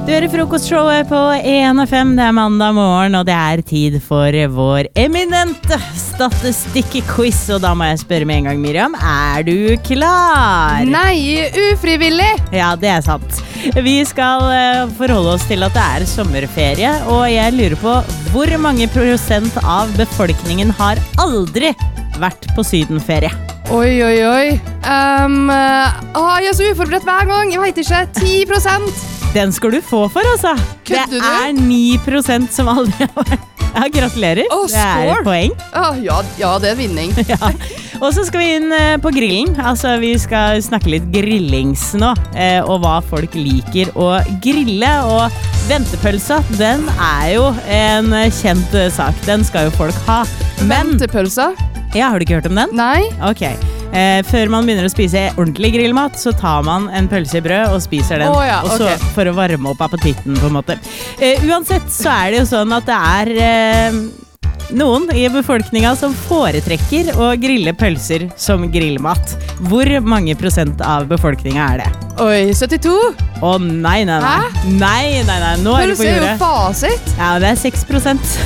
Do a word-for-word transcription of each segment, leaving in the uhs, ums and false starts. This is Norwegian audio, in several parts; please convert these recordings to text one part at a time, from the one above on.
Du hører frokostshowet på en F M, det er mandag morgen, og det er tid for vår eminente statistikk-quiz. Og da må jeg spørre med en gang, Miriam, er du klar? Nei, ufrivillig! Ja, det er sant. Vi skal uh, forholde oss til at det er sommerferie, og jeg lurer på hvor mange prosent av befolkningen har aldri vært på sydenferie? Oi, oi, oi. Um, uh, jeg er så uforberedt hver gang. Jeg vet ikke. ti prosent. Den skal du få for, altså. Kødder det du? er ni prosent som aldri har vært. Ja, gratulerer. Oh, det er et poeng. Oh, ja, ja, det er vinning. Ja. Og så skal vi inn uh, på grillen. Altså, vi skal snakke litt grillings nå, uh, og hva folk liker å grille. Og ventepølsa, den er jo en kjent uh, sak. Den skal jo folk ha. Men, Ventepølsa? ja, har du ikke hørt om den? Nei. Ok. Eh, før man begynner å spise ordentlig grillmat, så tar man en pølse i brød og spiser den. Å ja, og så, ok. for å varme opp appetitten, på en måte. Eh, uansett så er det jo sånn at det er eh, noen i befolkningen som foretrekker å grille pølser som grillmat. Hvor mange prosent av befolkningen er det? Oi, syttito? Å nei, nei, nei. Hæ? Nei, nei, nei. Nå er du på Pølse er jo jordet. fasit. Ja, det er seks prosent.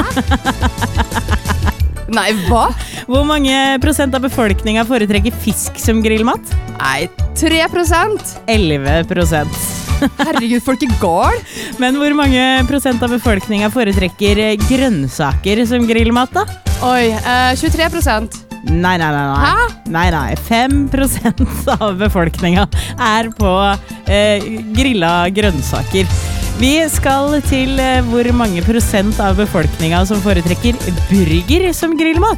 Nei, hva? Hvor mange prosent av befolkningen foretrekker fisk som grillmat? Nei, tre prosent. elleve prosent. Herregud, folk er gal. Men hvor mange prosent av befolkningen foretrekker grønnsaker som grillmat da? Oi, eh, tjuetre prosent. Nei, nei, nei, nei. Hæ? Nei, nei. fem prosent av befolkningen er på eh, grilla grønnsaker. Vi skal til eh, hvor mange prosent av befolkningen som foretrekker burger som grillmat.